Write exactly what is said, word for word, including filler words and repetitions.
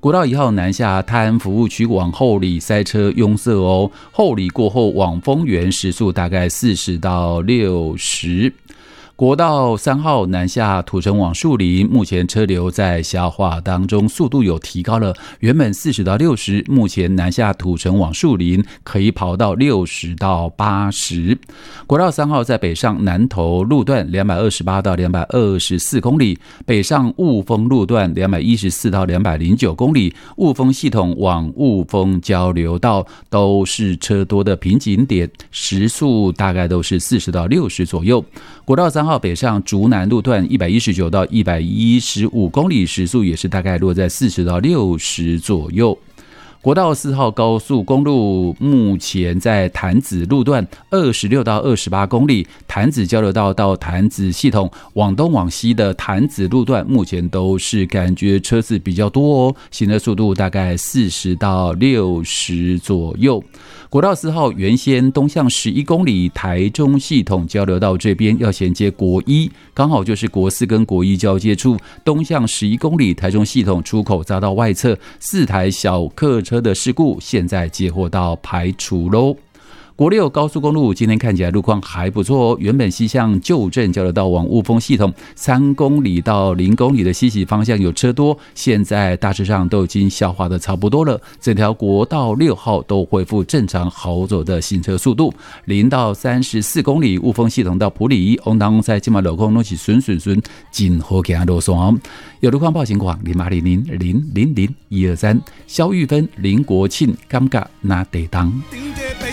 国道一号南下泰安服务区往后里塞车拥塞哦，后里过后往丰原时速大概四十到六十。国道三号南下土城往树林，目前车流在消化当中，速度有提高了，原本四十到六十，目前南下土城往树林可以跑到六十到八十。国道三号在北上南投路段两百二十八到两百二十四公里，北上雾峰路段两百一十四到两百零九公里，雾峰系统往雾峰交流道都是车多的瓶颈点，时速大概都是四十到六十左右。国道三号北上竹南路段一百一十九到一百一十五公里，时速也是大概落在四十到六十左右。国道四号高速公路目前在潭子路段二十六到二十八公里，潭子交流道到潭子系统往东往西的潭子路段目前都是感觉车子比较多哦，行车速度大概四十到六十左右。国道四号原先东向十一公里，台中系统交流道这边要衔接国一，刚好就是国四跟国一交接处，东向十一公里，台中系统出口匝道外侧四台小客车的事故现在接获到排除喽。国六高速公路今天看起来路况还不错哦，原本西向旧镇交流道往雾峰系统三公里到零公里的西西方向有车多，现在大致上都已经消化的差不多了，整条国道六号都恢复正常好走的行车速度，零到三十四公里雾峰系统到埔里，往当在今晚路况都是顺顺顺，真好行路线。有路况报情况零八零零零零零一二三，肖玉芬、林国庆，感觉那地当。